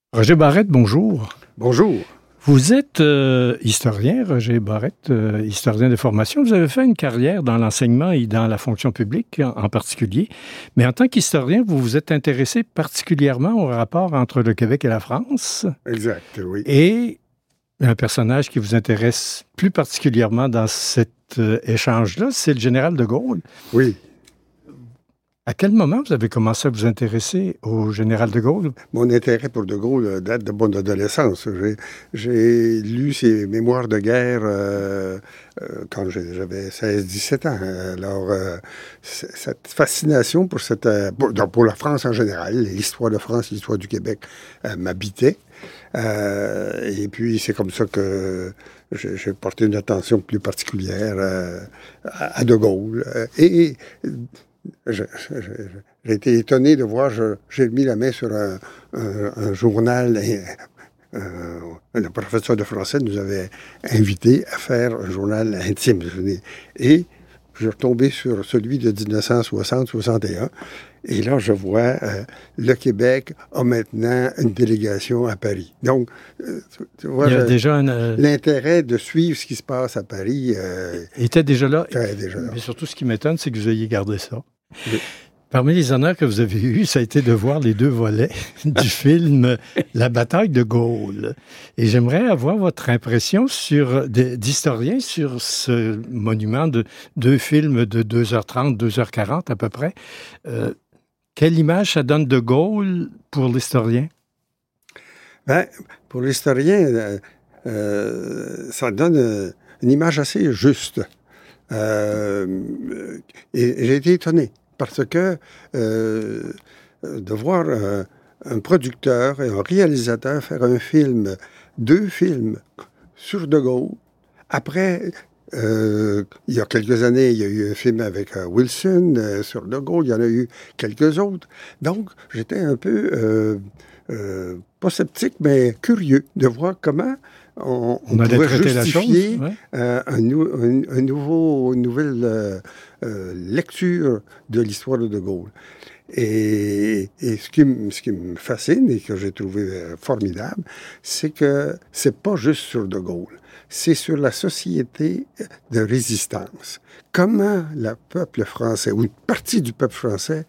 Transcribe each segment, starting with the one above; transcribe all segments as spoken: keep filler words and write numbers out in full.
Roger Barrette, bonjour. Bonjour. Vous êtes euh, historien, Roger Barrette, euh, historien de formation. Vous avez fait une carrière dans l'enseignement et dans la fonction publique en, en particulier. Mais en tant qu'historien, vous vous êtes intéressé particulièrement au rapport entre le Québec et la France. Exact, oui. Et un personnage qui vous intéresse plus particulièrement dans cet euh, échange-là, c'est le général de Gaulle. Oui. À quel moment vous avez commencé à vous intéresser au général de Gaulle? Mon intérêt pour de Gaulle date de mon adolescence. J'ai, j'ai lu ses mémoires de guerre euh, euh, quand j'avais seize dix-sept ans. Alors, euh, cette fascination pour, cette, pour, pour la France en général, l'histoire de France, l'histoire du Québec, euh, m'habitait. Euh, et puis, c'est comme ça que j'ai, j'ai porté une attention plus particulière euh, à, à de Gaulle. Et... Je, je, je, j'ai été étonné de voir, je, j'ai mis la main sur un, un, un journal, et, euh, le professeur de français nous avait invité à faire un journal intime. Et je suis retombé sur celui de dix-neuf cent soixante soixante et un. Et là, je vois, euh, le Québec a maintenant une délégation à Paris. Donc, euh, tu vois, il y a je, déjà un, euh... l'intérêt de suivre ce qui se passe à Paris euh, était déjà là. était déjà là. Mais surtout, ce qui m'étonne, c'est que vous ayez gardé ça. Oui. Parmi les honneurs que vous avez eus, ça a été de voir les deux volets du film La bataille de Gaulle. Et j'aimerais avoir votre impression sur, d'historien sur ce monument de deux films de deux heures trente, deux heures quarante à peu près. Euh, quelle image ça donne de Gaulle pour l'historien? Ben, pour l'historien, euh, euh, ça donne euh, une image assez juste. Euh, et, et j'ai été étonné parce que euh, de voir euh, un producteur et un réalisateur faire un film, deux films sur De Gaulle. Après, euh, il y a quelques années, il y a eu un film avec euh, Wilson euh, sur De Gaulle. Il y en a eu quelques autres. Donc, j'étais un peu, euh, euh, pas sceptique, mais curieux de voir comment on, on, on pouvait justifier la chose, ouais. euh, un, un, un nouveau, une nouvelle euh, euh, lecture de l'histoire de De Gaulle. Et, et ce, qui, ce qui me fascine et que j'ai trouvé formidable, c'est que c'est pas juste sur De Gaulle, c'est sur la société de résistance. Comment le peuple français, ou une partie du peuple français,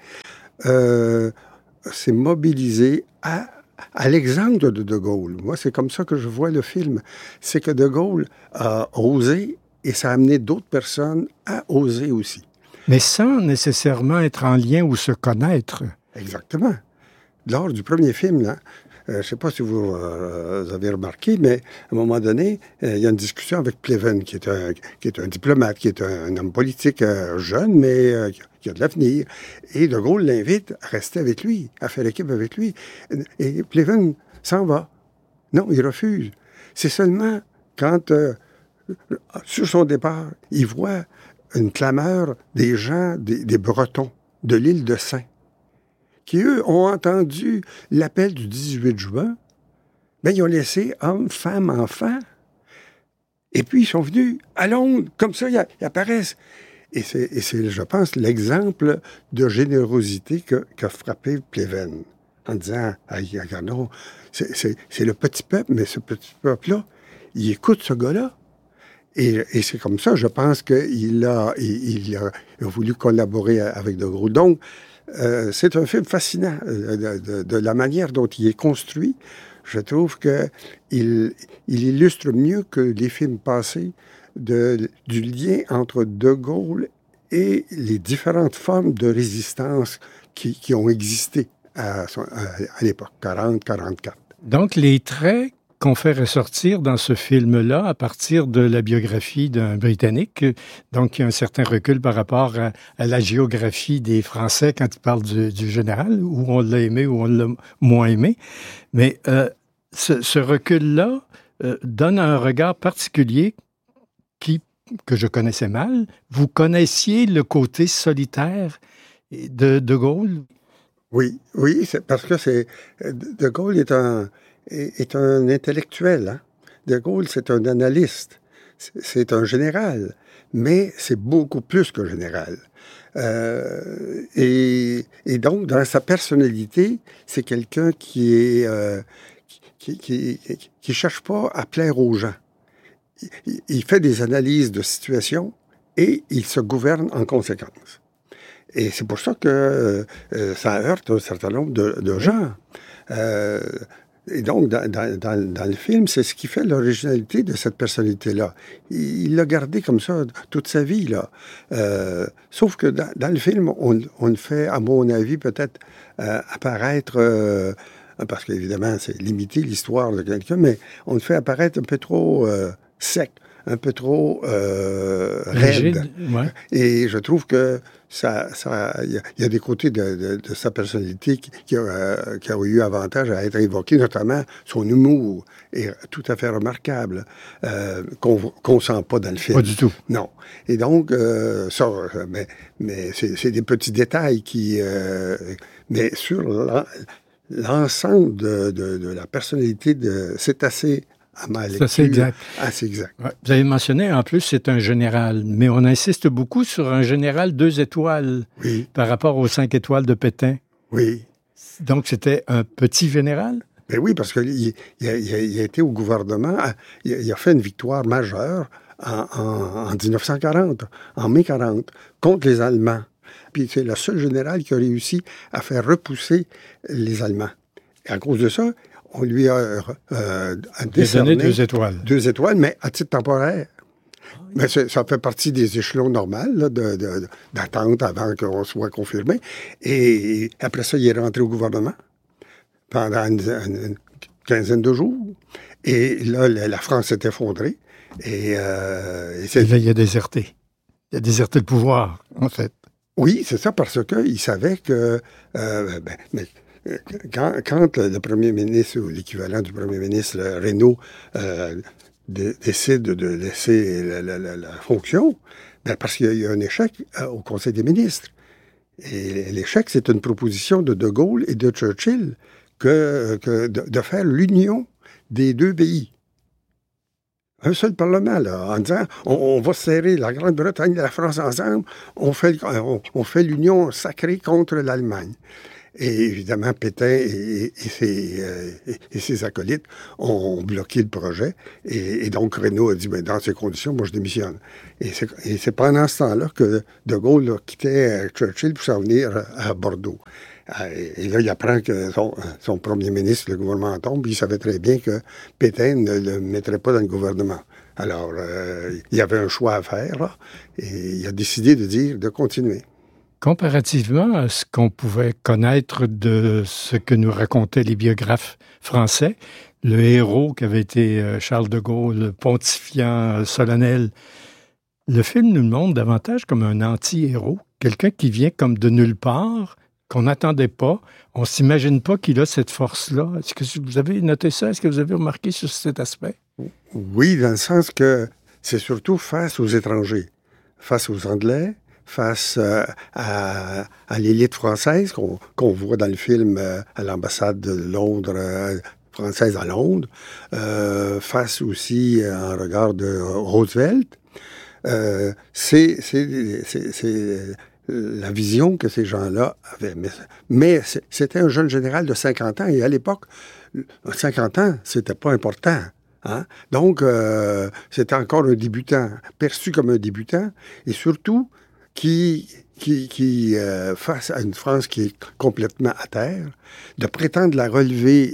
euh, s'est mobilisé à À l'exemple de De Gaulle. Moi, c'est comme ça que je vois le film. C'est que De Gaulle a osé et ça a amené d'autres personnes à oser aussi. Mais sans nécessairement être en lien ou se connaître. Exactement. Lors du premier film, là, euh, je ne sais pas si vous, euh, vous avez remarqué, mais à un moment donné, euh, il y a une discussion avec Pleven, qui est un, qui est un diplomate, qui est un, un homme politique euh, jeune, mais euh, qui a de l'avenir. Et De Gaulle l'invite à rester avec lui, à faire équipe avec lui. Et Pleven s'en va. Non, il refuse. C'est seulement quand, euh, sur son départ, il voit une clameur des gens, des, des Bretons, de l'île de Saint, qui, eux, ont entendu l'appel du dix-huit juin, bien, ils ont laissé hommes, femmes, enfants, et puis ils sont venus à Londres, comme ça, ils, ils apparaissent. Et c'est, et c'est, je pense, l'exemple de générosité que, qu'a frappé Pleven, en disant, ah, regardons, c'est, c'est, c'est le petit peuple, mais ce petit peuple-là, il écoute ce gars-là. Et, et c'est comme ça, je pense qu'il a, il, il a, il a voulu collaborer avec De Gaulle. Donc, Euh, c'est un film fascinant euh, de, de, de la manière dont il est construit. Je trouve qu'il il illustre mieux que les films passés de, du lien entre De Gaulle et les différentes formes de résistance qui, qui ont existé à, à, à l'époque, quarante quarante-quatre. Donc, les traits qu'on fait ressortir dans ce film-là à partir de la biographie d'un Britannique. Donc, il y a un certain recul par rapport à, à la géographie des Français quand ils parlent du, du général, où on l'a aimé, où on l'a moins aimé. Mais euh, ce, ce recul-là euh, donne un regard particulier qui, que je connaissais mal. Vous connaissiez le côté solitaire de De Gaulle? Oui, oui, c'est parce que c'est De Gaulle est un... est un intellectuel. Hein? De Gaulle, c'est un analyste. C'est un général. Mais c'est beaucoup plus que général. Euh, et, et donc, dans sa personnalité, c'est quelqu'un qui est, euh, qui qui, qui, qui cherche pas à plaire aux gens. Il, il fait des analyses de situation et il se gouverne en conséquence. Et c'est pour ça que euh, ça heurte un certain nombre de, de gens. Euh, et donc, dans, dans, dans, dans le film, c'est ce qui fait l'originalité de cette personnalité-là. Il, il l'a gardé comme ça toute sa vie, là. Euh, sauf que dans, dans le film, on, on le fait, à mon avis, peut-être euh, apparaître... Euh, parce qu'évidemment, c'est limiter l'histoire de quelqu'un, mais on le fait apparaître un peu trop euh, sec, un peu trop euh, raide. Ouais. Et je trouve que ça, ça, il y, y a des côtés de, de, de sa personnalité qui, qui, a, euh, qui a eu avantage à être évoqués, notamment son humour est tout à fait remarquable, euh, qu'on qu'on sent pas dans le film. Pas du tout. Non. Et donc, euh, ça, mais, mais c'est, c'est des petits détails qui, euh, mais sur l'en, l'ensemble de, de, de la personnalité, de, c'est assez à ma lecture. C'est exact. Assez exact. Ouais. Vous avez mentionné, en plus, c'est un général, mais on insiste beaucoup sur un général deux étoiles oui. par rapport aux cinq étoiles de Pétain. Oui. Donc, c'était un petit général? Ben oui, parce qu'il il a, il a, il a été au gouvernement, il a, il a fait une victoire majeure en, en, en dix-neuf cent quarante, en mai quarante, contre les Allemands. Puis c'est le seul général qui a réussi à faire repousser les Allemands. Et à cause de ça, on lui a euh, décerné deux étoiles. Deux étoiles, mais à titre temporaire. Mais ça fait partie des échelons normaux là, de, de, d'attente avant qu'on soit confirmé. Et après ça, il est rentré au gouvernement pendant une, une quinzaine de jours. Et là, la France s'est effondrée. Et, euh, et, c'est... et là, il a déserté. Il a déserté le pouvoir, en fait. Oui, c'est ça, parce qu'il savait que... Euh, ben, mais, Quand, quand le premier ministre, ou l'équivalent du premier ministre, Reynaud, euh, de, décide de laisser la, la, la, la fonction, ben parce qu'il y a eu un échec euh, au Conseil des ministres. Et l'échec, c'est une proposition de De Gaulle et de Churchill que, que de, de faire l'union des deux pays. Un seul Parlement, là, en disant on, on va serrer la Grande-Bretagne et la France ensemble, on fait, on, on fait l'union sacrée contre l'Allemagne. Et évidemment, Pétain et, et, ses, euh, et ses acolytes ont bloqué le projet. Et, et donc, Reynaud a dit, ben, dans ces conditions, moi, je démissionne. Et c'est, et c'est pendant ce temps-là que De Gaulle là, quittait Churchill pour s'en venir à Bordeaux. Et là, il apprend que son, son premier ministre, le gouvernement tombe, puis il savait très bien que Pétain ne le mettrait pas dans le gouvernement. Alors, euh, il y avait un choix à faire, là, et il a décidé de dire de continuer. Comparativement à ce qu'on pouvait connaître de ce que nous racontaient les biographes français, le héros qu'avait été Charles de Gaulle, le pontifiant solennel, le film nous le montre davantage comme un anti-héros, quelqu'un qui vient comme de nulle part, qu'on n'attendait pas. On ne s'imagine pas qu'il a cette force-là. Est-ce que vous avez noté ça? Est-ce que vous avez remarqué sur cet aspect? Oui, dans le sens que c'est surtout face aux étrangers, face aux Anglais, face euh, à, à l'élite française qu'on, qu'on voit dans le film euh, à l'ambassade de Londres, euh, française à Londres, euh, face aussi euh, en regard de Roosevelt. Euh, c'est, c'est, c'est, c'est la vision que ces gens-là avaient. Mais, mais c'était un jeune général de cinquante ans, et à l'époque, cinquante ans, c'était pas important. Hein? Donc, euh, c'était encore un débutant, perçu comme un débutant, et surtout, qui, qui, qui euh, face à une France qui est complètement à terre, de prétendre la relever,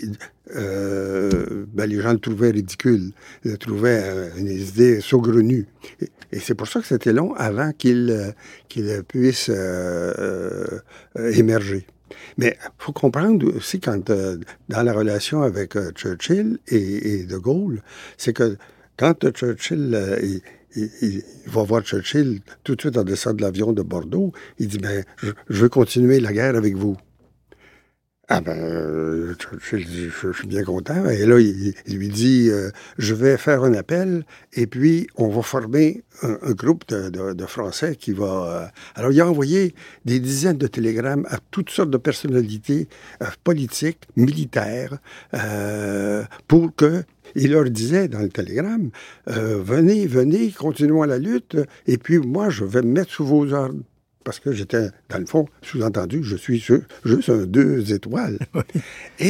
euh, ben les gens le trouvaient ridicule, le trouvaient euh, une idée saugrenue. Et, et c'est pour ça que c'était long avant qu'il, euh, qu'il puisse euh, euh, émerger. Mais il faut comprendre aussi, quand, euh, dans la relation avec euh, Churchill et, et De Gaulle, c'est que quand Churchill... Euh, il, Il, il va voir Churchill tout de suite en descendant de l'avion de Bordeaux. Il dit, ben, je, je veux continuer la guerre avec vous. Ah ben, euh, Churchill dit, je, je suis bien content. Et là, il, il lui dit, euh, je vais faire un appel et puis on va former un, un groupe de, de, de Français qui va... Euh... Alors, il a envoyé des dizaines de télégrammes à toutes sortes de personnalités euh, politiques, militaires, euh, pour que... Il leur disait dans le télégramme, euh, venez, venez, continuons la lutte, et puis moi, je vais me mettre sous vos ordres. Parce que j'étais, dans le fond, sous-entendu, je suis juste un deux étoiles. et,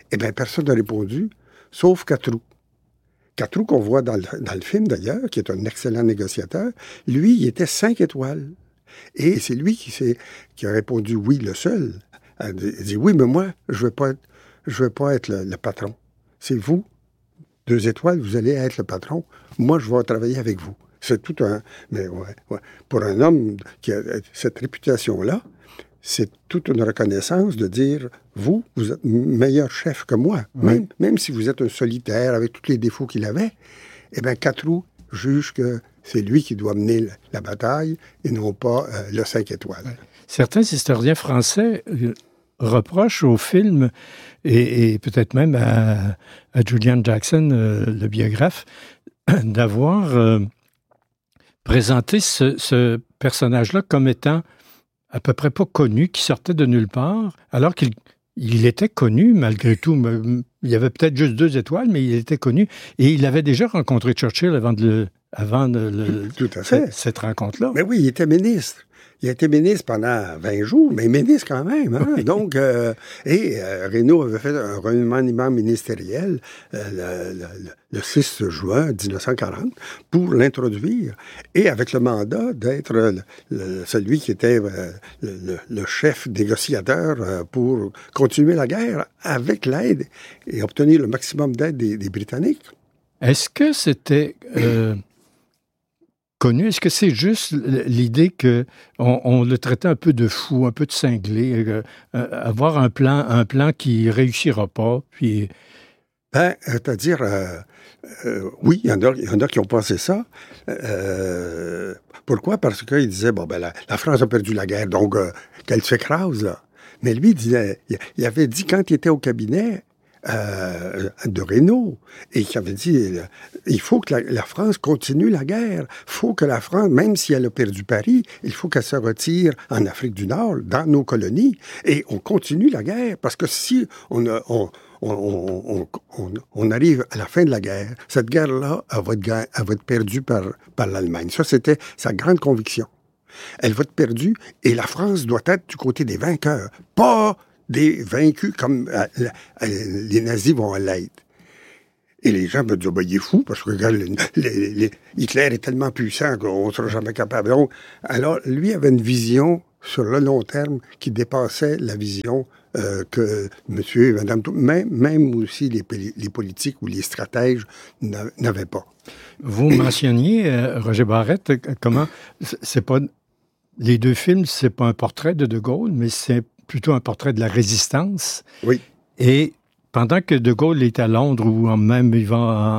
Eh bien, personne n'a répondu, sauf Catroux. Catroux, qu'on voit dans le, dans le film d'ailleurs, qui est un excellent négociateur, lui, il était cinq étoiles. Et c'est lui qui, s'est, qui a répondu oui, le seul. Il dit, oui, mais moi, je ne veux pas être, je veux pas être le, le patron. C'est vous, deux étoiles, vous allez être le patron. Moi, je vais travailler avec vous. C'est tout un... Mais ouais, ouais. Pour un homme qui a cette réputation-là, c'est toute une reconnaissance de dire, vous, vous êtes meilleur chef que moi. Oui. Même, même si vous êtes un solitaire avec tous les défauts qu'il avait, eh bien, Catroux juge que c'est lui qui doit mener la, la bataille et non pas euh, le cinq étoiles. Oui. Certains historiens français euh, reprochent au film, et, et peut-être même à, à Julian Jackson, euh, le biographe, d'avoir euh, présenté ce, ce personnage-là comme étant à peu près pas connu, qui sortait de nulle part, alors qu'il il était connu malgré tout. Il y avait peut-être juste deux étoiles, mais il était connu. Et il avait déjà rencontré Churchill avant, de le, avant de le, tout, tout à fait. cette, cette rencontre-là. Mais oui, il était ministre. Il a été ministre pendant vingt jours, mais ministre quand même. Hein? Oui. Donc, euh, et euh, Reynaud avait fait un remaniement ministériel euh, le, le, le six juin dix-neuf cent quarante pour l'introduire, et avec le mandat d'être le, le, celui qui était euh, le, le chef négociateur euh, pour continuer la guerre avec l'aide et obtenir le maximum d'aide des, des Britanniques. Est-ce que c'était... Euh... connu. Est-ce que c'est juste l'idée qu'on on le traitait un peu de fou, un peu de cinglé, euh, avoir un plan, un plan qui réussira pas, puis... Ben, c'est-à-dire, euh, euh, oui, il y en a, il y en a qui ont pensé ça. Euh, pourquoi? Parce qu'ils disaient, bon, ben, la, la France a perdu la guerre, donc euh, qu'elle s'écrase, là. Mais lui, il, disait, il avait dit, quand il était au cabinet, Euh, de Reynaud, et qui avait dit euh, il faut que la, la France continue la guerre. Il faut que la France, même si elle a perdu Paris, il faut qu'elle se retire en Afrique du Nord, dans nos colonies, et on continue la guerre. Parce que si on, a, on, on, on, on, on arrive à la fin de la guerre, cette guerre-là, elle va être, elle va être perdue par, par l'Allemagne. Ça, c'était sa grande conviction. Elle va être perdue, et la France doit être du côté des vainqueurs, pas des vaincus comme euh, euh, les nazis vont l'être. Et les gens me disent, ben, il est fou, parce que regarde, les, les, les, Hitler est tellement puissant qu'on ne sera jamais capable. Donc, alors, lui avait une vision sur le long terme qui dépassait la vision euh, que monsieur et madame, même, même aussi les, les politiques ou les stratèges n'avaient pas. Vous mentionniez, euh, Roger Barrette, comment, c'est pas, les deux films, c'est pas un portrait de De Gaulle, mais c'est plutôt un portrait de la résistance. Oui. Et pendant que De Gaulle est à Londres ou même il va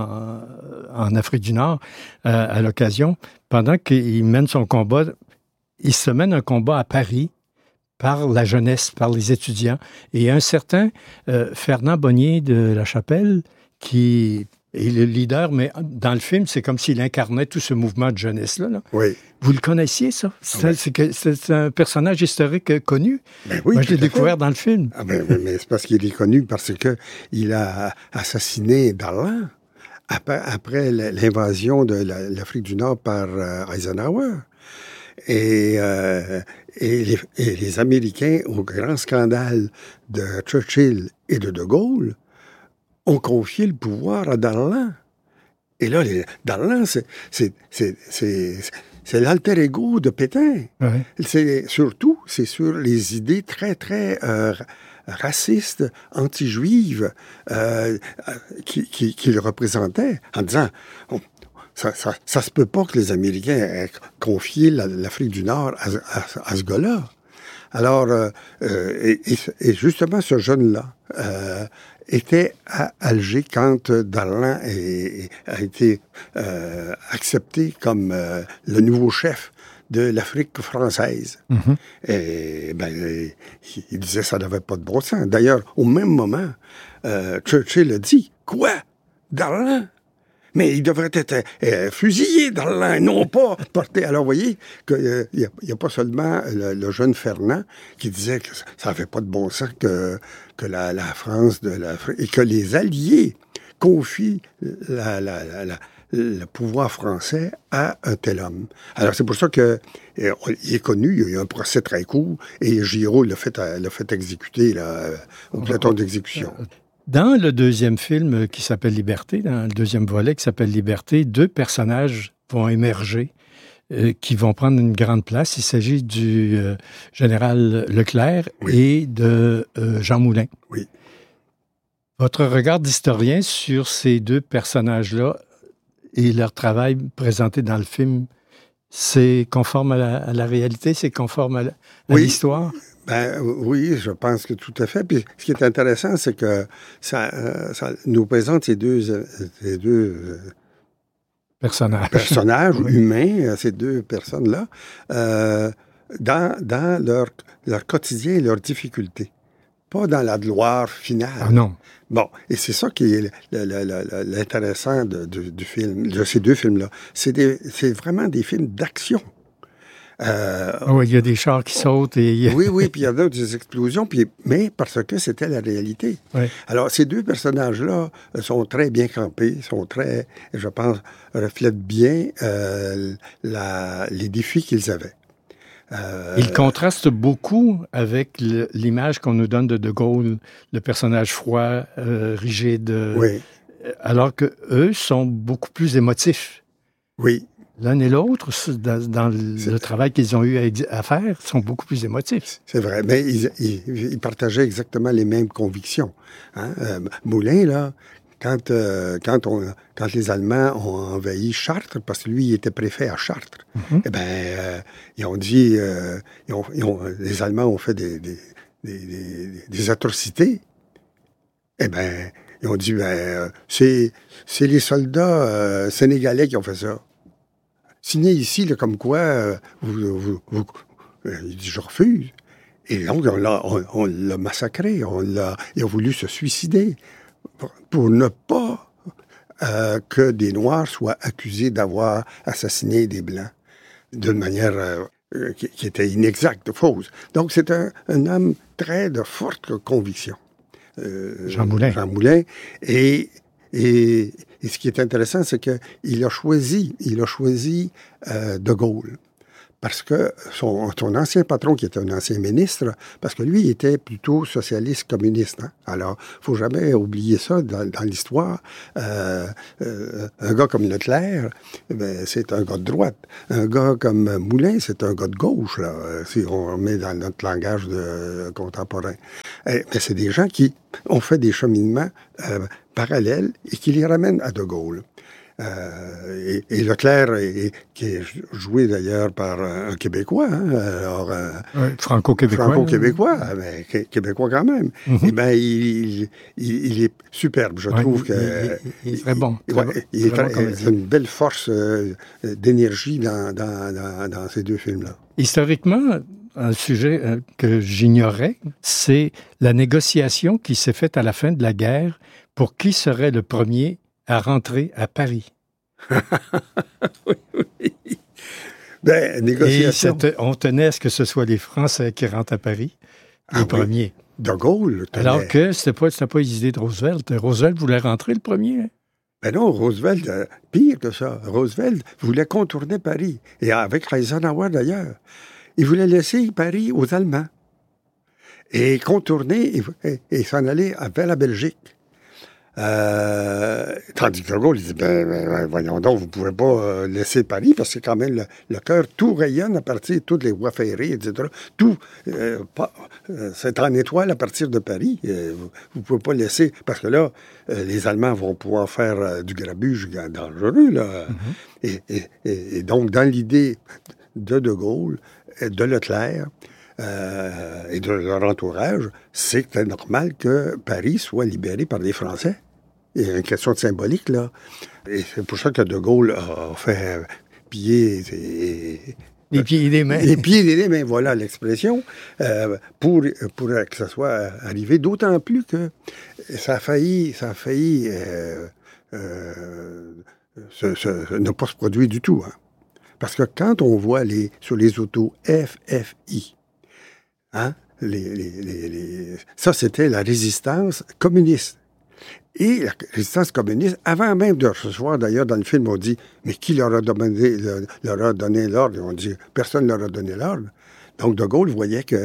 en, en Afrique du Nord euh, à l'occasion, pendant qu'il mène son combat, il se mène un combat à Paris par la jeunesse, par les étudiants. Et un certain euh, Fernand Bonnier de La Chapelle, qui est le leader, mais dans le film, c'est comme s'il incarnait tout ce mouvement de jeunesse-là. Là. Oui. Vous le connaissiez, ça? C'est, oui. c'est, que, c'est un personnage historique connu. Ben oui, moi, je l'ai découvert dans le film. Ah ben, mais c'est parce qu'il est connu, parce qu'il a assassiné Darlan après, après l'invasion de l'Afrique du Nord par Eisenhower. Et, euh, et, les, et les Américains, au grand scandale de Churchill et de De Gaulle, ont confié le pouvoir à Darlan. Et là, les, Darlan, c'est, c'est, c'est, c'est, c'est l'alter ego de Pétain. Ouais. C'est, surtout, c'est sur les idées très, très euh, racistes, anti-juives euh, qu'il qui, qui représentait, en disant... On, Ça, ça, ça se peut pas que les Américains aient confié la, l'Afrique du Nord à, à, à ce gars-là. Alors, euh, et, et justement, ce jeune-là euh, était à Alger quand Darlan est, a été euh, accepté comme euh, le nouveau chef de l'Afrique française. Mm-hmm. Et ben, il disait que ça n'avait pas de bon sens. D'ailleurs, au même moment, euh, Churchill a dit « Quoi? Darlan? Mais il devrait être euh, fusillé dans l'un, non pas porté. » Alors, vous voyez qu'il euh, n'y a, a pas seulement le, le jeune Fernand qui disait que ça n'avait pas de bon sens que, que la, la France de l'Afrique, et que les Alliés confient la, la, la, la, le pouvoir français à un tel homme. Alors, c'est pour ça qu'il euh, est connu, il y a eu un procès très court, et Giraud l'a fait, l'a fait exécuter là, au peloton d'exécution. Dans le deuxième film qui s'appelle Liberté, dans le deuxième volet qui s'appelle Liberté, deux personnages vont émerger, euh, qui vont prendre une grande place. Il s'agit du euh, général Leclerc oui. et de euh, Jean Moulin. Oui. Votre regard d'historien sur ces deux personnages-là et leur travail présenté dans le film, c'est conforme à la, à la réalité, c'est conforme à, la, à oui. l'histoire? Ben, oui, je pense que tout à fait. Puis, ce qui est intéressant, c'est que ça, euh, ça nous présente ces deux, euh, ces deux euh, personnages, personnages oui. humains, ces deux personnes-là, euh, dans, dans leur, leur quotidien et leurs difficultés. Pas dans la gloire finale. Ah non. Bon, et c'est ça qui est l'intéressant de, de, du film, de ces deux films-là. C'est, des, c'est vraiment des films d'action. Euh, oui, il y a des chars qui sautent. Et... oui, oui, puis il y en a des explosions, puis, mais parce que c'était la réalité. Oui. Alors, ces deux personnages-là sont très bien campés, sont très, je pense, reflètent bien euh, la, les défis qu'ils avaient. Euh... Il contraste beaucoup avec le, l'image qu'on nous donne de De Gaulle, le personnage froid, euh, rigide, oui. alors que eux sont beaucoup plus émotifs. Oui. L'un et l'autre, dans, dans le c'est... travail qu'ils ont eu à, à faire, sont beaucoup plus émotifs. C'est vrai, mais ils, ils, ils partageaient exactement les mêmes convictions. Hein? Euh, Moulin, là, quand, euh, quand, on, quand les Allemands ont envahi Chartres, parce que lui, il était préfet à Chartres, mm-hmm. eh bien, euh, ils ont dit, euh, ils ont, ils ont, les Allemands ont fait des, des, des, des, des atrocités. Eh bien, ils ont dit, ben, c'est, c'est les soldats euh, sénégalais qui ont fait ça. Signé ici, là, comme quoi, euh, vous, vous, vous, euh, il dit, je refuse. Et donc, on l'a, on, on l'a massacré, on l'a, il a voulu se suicider pour, pour ne pas euh, que des Noirs soient accusés d'avoir assassiné des Blancs d'une manière euh, qui, qui était inexacte, fausse. Donc, c'est un, un homme très de forte conviction. Euh, Jean Moulin. Jean Moulin. Et... Et, et ce qui est intéressant, c'est qu'il a choisi, il a choisi euh, De Gaulle. Parce que son, son ancien patron, qui était un ancien ministre, parce que lui, il était plutôt socialiste communiste. Hein? Alors, il ne faut jamais oublier ça dans, dans l'histoire. Euh, euh, un gars comme Leclerc, ben, c'est un gars de droite. Un gars comme Moulin, c'est un gars de gauche, là, si on met dans notre langage de, contemporain. Et, mais c'est des gens qui ont fait des cheminements euh, parallèles et qui les ramènent à De Gaulle. Euh, et, et Leclerc, est, qui est joué d'ailleurs par un Québécois, hein, alors, euh, oui, franco-québécois. Franco-québécois, mais québécois quand même. Mm-hmm. Eh bien, il, il, il est superbe, je oui, trouve. Il, que, il, il est très bon. Il, très ouais, bon il très est bon très, une belle force euh, d'énergie dans, dans, dans, dans ces deux films-là. Historiquement, un sujet euh, que j'ignorais, c'est la négociation qui s'est faite à la fin de la guerre pour qui serait le premier à rentrer à Paris. oui, oui. Ben, négociation. Et on tenait à ce que ce soit les Français qui rentrent à Paris, les ah, premiers. Oui. De Gaulle tenait. Alors que ce n'était pas, c'était pas les idées de Roosevelt. Roosevelt voulait rentrer le premier. Hein? Ben non, Roosevelt, euh, pire que ça. Roosevelt voulait contourner Paris. Et avec Eisenhower, d'ailleurs. Il voulait laisser Paris aux Allemands. Et contourner et, et, et s'en aller vers la Belgique. Euh, tandis que De Gaulle, il dit, ben, ben voyons donc, vous ne pouvez pas euh, laisser Paris, parce que quand même, le, le cœur, tout rayonne à partir de toutes les voies ferrées, et cetera. Tout, euh, pas, euh, c'est en étoile à partir de Paris. Euh, vous ne pouvez pas laisser, parce que là, euh, les Allemands vont pouvoir faire euh, du grabuge dangereux, là. Mm-hmm. et, et, et, et donc, dans l'idée de De Gaulle, de Leclerc, Euh, et de leur entourage, c'est normal que Paris soit libéré par des Français. Il y a une question de symbolique, là. Et c'est pour ça que De Gaulle a fait piller et, les pieds et les mains. Les pieds et les mains, voilà l'expression, euh, pour, pour que ça soit arrivé. D'autant plus que ça a failli, ça a failli euh, euh, se, se, ne pas se produire du tout. Hein. Parce que quand on voit les, sur les autos F F I, hein, les, les, les, les... ça, c'était la résistance communiste. Et la résistance communiste, avant même de recevoir, d'ailleurs, dans le film, on dit, mais qui leur a donné, leur a donné l'ordre? On dit, personne ne leur a donné l'ordre. Donc, De Gaulle voyait que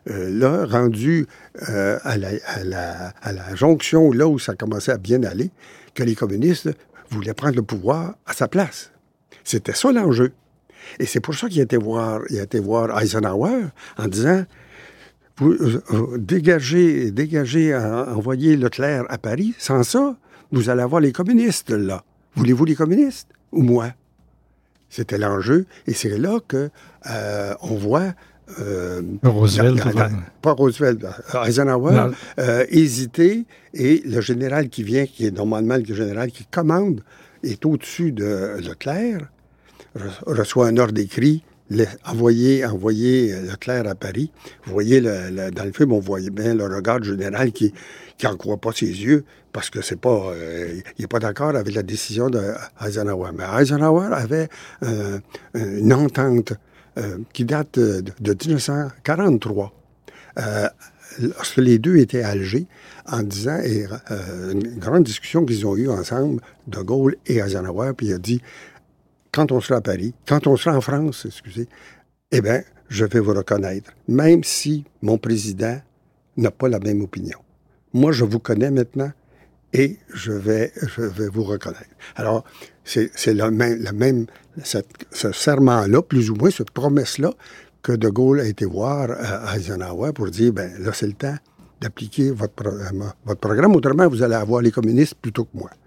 Euh, là, rendu euh, à, la, à, la, à la jonction, là où ça commençait à bien aller, que les communistes voulaient prendre le pouvoir à sa place. C'était ça l'enjeu. Et c'est pour ça qu'il a été voir, il a été voir Eisenhower en disant, vous, vous dégagez, dégagez, envoyez Leclerc à Paris. Sans ça, vous allez avoir les communistes là. Voulez-vous les communistes ou moi? C'était l'enjeu. Et c'est là que euh, on voit Euh, Roosevelt. La, la, la, pas Roosevelt, Eisenhower, euh, hésiter, et le général qui vient, qui est normalement le général qui commande, est au-dessus de Leclerc, reçoit un ordre écrit, envoyer, envoyer Leclerc à Paris. Vous voyez, le, le, dans le film, on voyait bien le regard du général qui n'en croit pas ses yeux, parce que c'est pas, euh, il n'est pas d'accord avec la décision d'Eisenhower. Mais Eisenhower avait euh, une entente Euh, qui date de, de dix-neuf cent quarante-trois, euh, lorsque les deux étaient à Alger, en disant, et euh, une grande discussion qu'ils ont eue ensemble, De Gaulle et Eisenhower, puis il a dit, quand on sera à Paris, quand on sera en France, excusez, eh bien, je vais vous reconnaître, même si mon président n'a pas la même opinion. Moi, je vous connais maintenant, et je vais, je vais vous reconnaître. Alors, c'est, c'est le même, le même cette, ce serment-là, plus ou moins, cette promesse-là, que De Gaulle a été voir à Eisenhower pour dire, ben là, c'est le temps d'appliquer votre, pro- votre programme. Autrement, vous allez avoir les communistes plutôt que moi.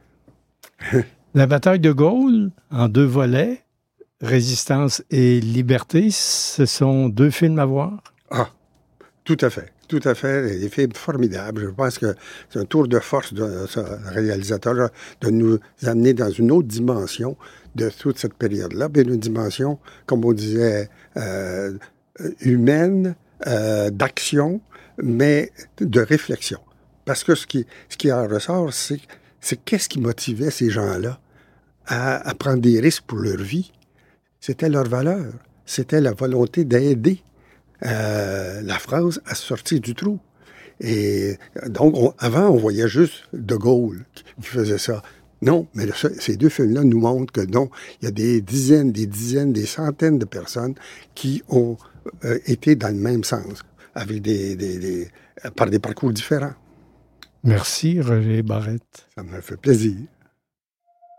La bataille de Gaulle, en deux volets, Résistance et Liberté, ce sont deux films à voir? Ah, tout à fait. Tout à fait, des films formidables. Je pense que c'est un tour de force de ce réalisateur de nous amener dans une autre dimension de toute cette période-là. Bien, une dimension, comme on disait, euh, humaine, euh, d'action, mais de réflexion. Parce que ce qui, ce qui en ressort, c'est, c'est qu'est-ce qui motivait ces gens-là à, à prendre des risques pour leur vie. C'était leur valeur. C'était la volonté d'aider Euh, la France à sortir du trou. Et donc, on, avant, on voyait juste De Gaulle qui, qui faisait ça. Non, mais le, ces deux films-là nous montrent que non, il y a des dizaines, des dizaines, des centaines de personnes qui ont euh, été dans le même sens, avec des, des, des, par des parcours différents. Merci, Roger Barrette. Ça me fait plaisir.